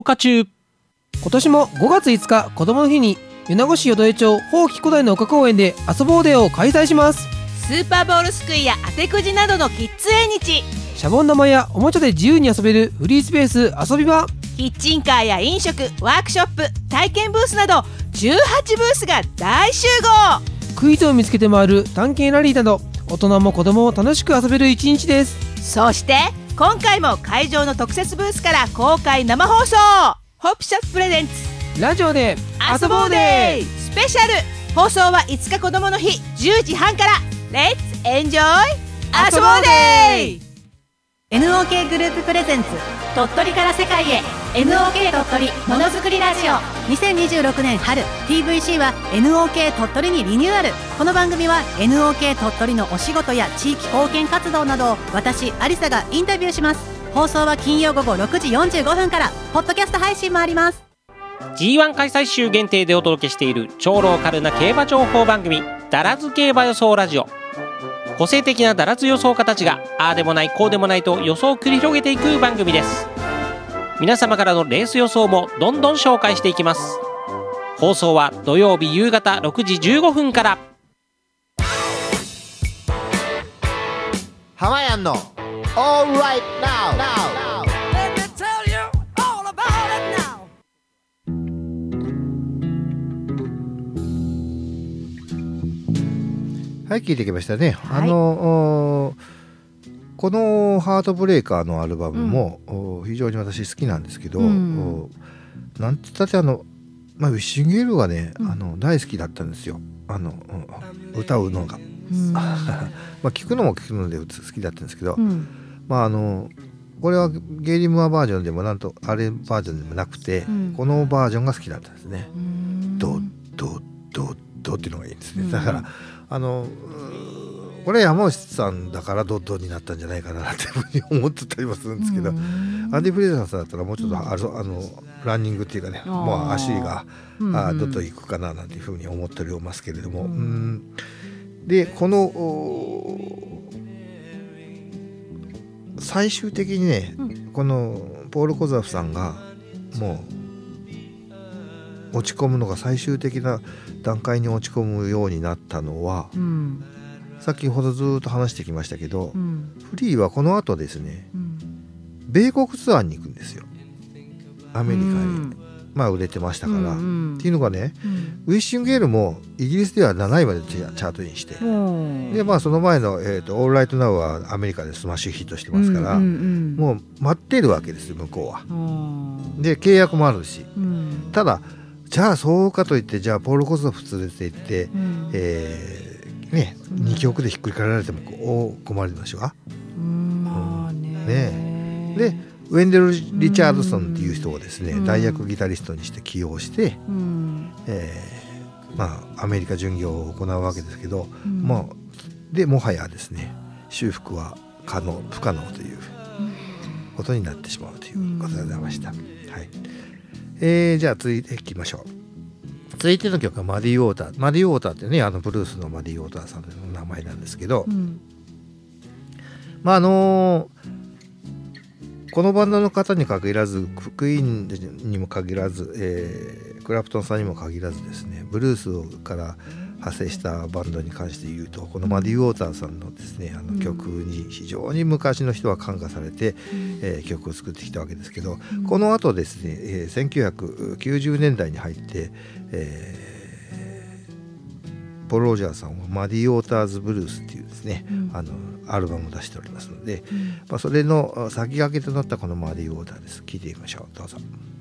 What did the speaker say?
中。今年も5月5日子どもの日に米子市淀江町宝木古代の丘公園で遊ぼうデーを開催します。 スーパーボールすくいや当てくじなどのキッズ縁日、 シャボン玉やおもちゃで自由に遊べるフリースペース遊び場、 キッチンカーや飲食、ワークショップ、体験ブースなど18ブースが大集合。 クイズを見つけて回る探検ラリーなど大人も子どもも楽しく遊べる一日です。 そして今回も会場の特設ブースから公開生放送、ホップシャツプレゼンツラジオで遊ぼうデースペシャル。放送は5日子どもの日10時半から。レッツエンジョイ遊ぼうデー。 NOK グループプレゼンツ鳥取から世界へ NOK 鳥取ものづくりラジオ。2026年春 TVC は NOK 鳥取にリニューアル。この番組は NOK 鳥取のお仕事や地域貢献活動などを私アリサがインタビューします。放送は金曜午後6時45分から。ポッドキャスト配信もあります。 G1 開催週限定でお届けしている超ローカルな競馬情報番組、ダラズ競馬予想ラジオ。個性的なダラズ予想家たちがああでもないこうでもないと予想を繰り広げていく番組です。皆様からのレース予想もどんどん紹介していきます。放送は土曜日夕方6時15分から。 ハマヤンの All Right Now。はい、聞いてきましたね。 はい、 このハートブレイカーのアルバムも、非常に私好きなんですけど、なんて言ったってウィッシンゲールがね、大好きだったんですよ。歌うのが、聞くのも聞くので好きだったんですけど、これはゲイリムアバージョンでもなんとあれバージョンでもなくて、このバージョンが好きだったんですね。ドッドッドッドっていうのがいいんですね。だからこれ山内さんだからドッドになったんじゃないかなっていうふうに思ってたりもするんですけど、アンディ・フレイザーさんだったらもうちょっとランニングっていうかね、もう足がドッドいくかななんていうふうに思っておりますけれども、でこの最終的にね、このポール・コザフさんがもう落ち込むのが最終的な段階に落ち込むようになったのは、先ほどずっと話してきましたけど、フリーはこの後ですね、米国ツアーに行くんですよ、アメリカに。売れてましたから、っていうのがね、ウィッシングエールもイギリスでは7位までチャートインして、でその前の、オールライトナウはアメリカでスマッシュヒットしてますから、もう待っているわけですよ向こうは。で契約もあるし、ただじゃあそうかといってじゃあポール・コザフ連れて行って、2曲でひっくり返られても困りましょう。でウェンデル・リチャードソンっていう人をですね、代役ギタリストにして起用して、アメリカ巡業を行うわけですけど、もはやですね修復は不可能ということになってしまうということでございました。じゃあ続いていきましょう。続いての曲はマディ・ウォーター。マディ・ウォーターってね、ブルースのマディ・ウォーターさんの名前なんですけど、このバンドの方に限らず、クイーンにも限らず、クラプトンさんにも限らずですね、ブルースから派生したバンドに関して言うと、このマディ・ウォーターさんのですね曲に非常に昔の人は感化されて、曲を作ってきたわけですけど、この後ですね、1990年代に入って、ポール・ロジャーさんはマディ・ウォーターズ・ブルースっていうですね、アルバムを出しておりますので、それの先駆けとなったこのマディ・ウォーターです。聴いてみましょう。どうぞ。